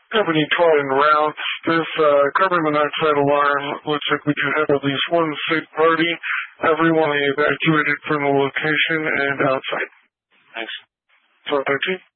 Company 12 en route. This carbon monoxide alarm looks like we do have at least one sick party. Everyone evacuated from the location and outside. Thanks. 1213.